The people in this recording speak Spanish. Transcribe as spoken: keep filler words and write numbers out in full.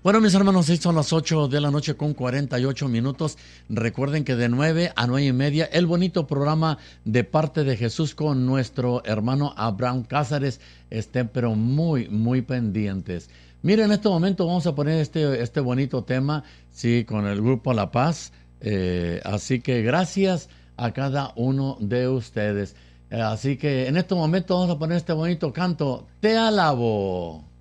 Bueno, mis hermanos, sí, son las ocho de la noche con cuarenta y ocho minutos. Recuerden que de nueve a nueve y media, el bonito programa de parte de Jesús con nuestro hermano Abraham Cázares. Estén pero muy, muy pendientes. Miren, en este momento vamos a poner este, este bonito tema, sí, con el grupo La Paz. Eh, así que gracias a cada uno de ustedes. Eh, así que en este momento vamos a poner este bonito canto, Te alabo.